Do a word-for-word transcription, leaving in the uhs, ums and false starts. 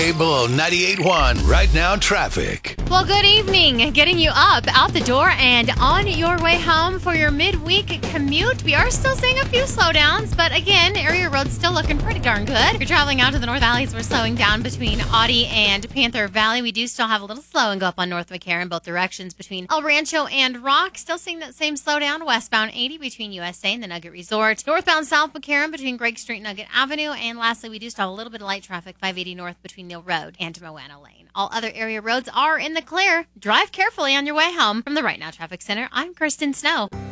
Below ninety-eight point one, right now traffic. Well, good evening. Getting you up, out the door, and on your way home for your midweek commute. We are still seeing a few slowdowns, but again, area roads still looking pretty darn good. If you're traveling out to the North Valleys, we're slowing down between Audie and Panther Valley. We do still have a little slow and go up on North McCarran, both directions between El Rancho and Rock. Still seeing that same slowdown. Westbound eighty between U S A and the Nugget Resort. Northbound South McCarran between Gregg Street and Nugget Avenue. And lastly, we do still have a little bit of light traffic, five eighty north between Neal Road and Moana Lane. All other area roads are in the clear. Drive carefully on your way home. From the Right Now Traffic Center, I'm Kristen Snow.